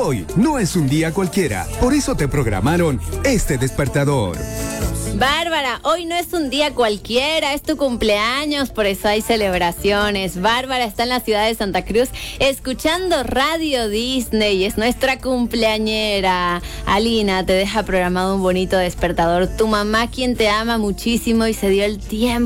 Hoy no es un día cualquiera, por eso te programaron este despertador. Bárbara, hoy no es un día cualquiera, es tu cumpleaños, por eso hay celebraciones. Bárbara está en la ciudad de Santa Cruz escuchando Radio Disney, es nuestra cumpleañera. Alina te deja programado un bonito despertador. Tu mamá, quien te ama muchísimo y se dio el tiempo